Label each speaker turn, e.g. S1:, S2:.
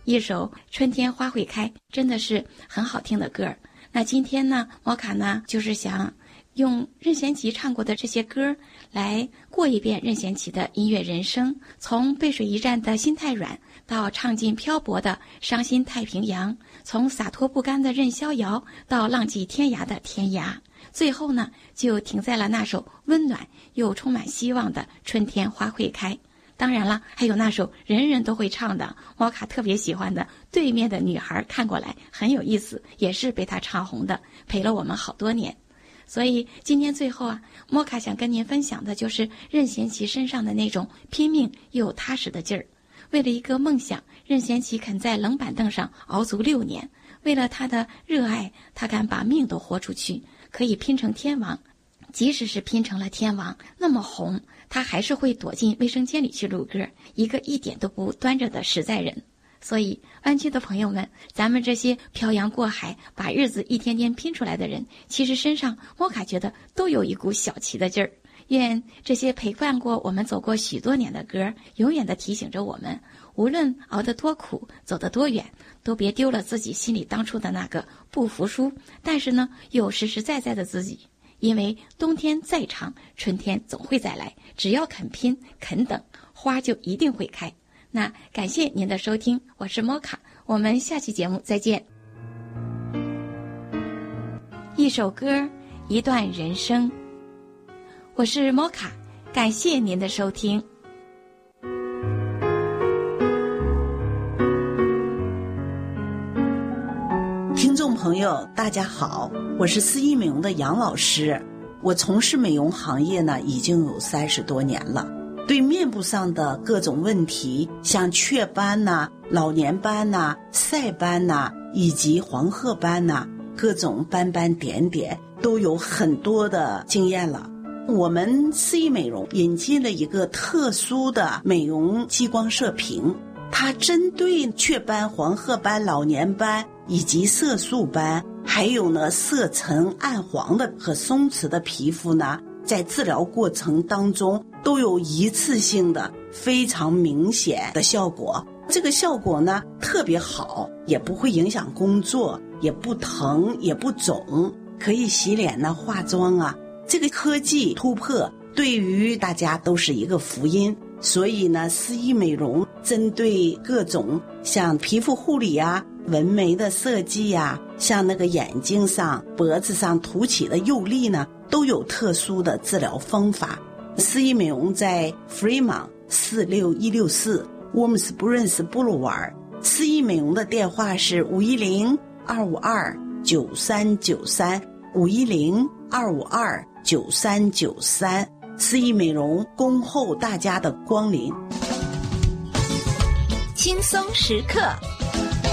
S1: 一首春天花会开，真的是很好听的歌。那今天呢，摩卡呢就是想用任贤齐唱过的这些歌来过一遍任贤齐的音乐人生，从背水一战的心太软到唱尽漂泊的伤心太平洋，从洒脱不甘的任逍遥到浪迹天涯的天涯，最后呢就停在了那首温暖又充满希望的春天花会开。当然了，还有那首人人都会唱的，摩卡特别喜欢的对面的女孩看过来，很有意思，也是被他唱红的，陪了我们好多年。所以今天最后啊，摩卡想跟您分享的就是任贤齐身上的那种拼命又踏实的劲儿。为了一个梦想，任贤齐肯在冷板凳上熬足6年，为了他的热爱，他敢把命都豁出去，可以拼成天王。即使是拼成了天王，那么红，他还是会躲进卫生间里去录歌，一个一点都不端着的实在人。所以湾区的朋友们，咱们这些漂洋过海把日子一天天拼出来的人，其实身上摩卡觉得都有一股小齐的劲儿。愿这些陪伴过我们走过许多年的歌，永远地提醒着我们，无论熬得多苦，走得多远，都别丢了自己心里当初的那个不服输，但是呢又实实在在的自己。因为冬天再长，春天总会再来，只要肯拼肯等，花就一定会开。那感谢您的收听，我是摩卡，我们下期节目再见。一首歌，一段人生，我是摩卡，感谢您的收听。
S2: 听众朋友大家好，我是四一美容的杨老师。我从事美容行业呢已经有30多年了，对面部上的各种问题，像雀斑呐、老年斑呐、晒斑呐，以及黄褐斑呐，各种斑斑点点都有很多的经验了。我们四一美容引进了一个特殊的美容激光射频，它针对雀斑、黄褐斑、老年斑以及色素斑，还有呢色沉暗黄的和松弛的皮肤呢，在治疗过程当中都有一次性的非常明显的效果。这个效果呢特别好，也不会影响工作，也不疼也不肿，可以洗脸呢化妆啊。这个科技突破对于大家都是一个福音，所以呢四一美容针对各种像皮肤护理啊、纹眉的设计啊，像那个眼睛上、脖子上凸起的釉粒呢，都有特殊的治疗方法。四一美容在 Fremont 46164 Worms布鲁瓦尔，四一美容的电话是510-252-9393 510-252-9393。四一美容恭候大家的光临。
S3: 轻松时刻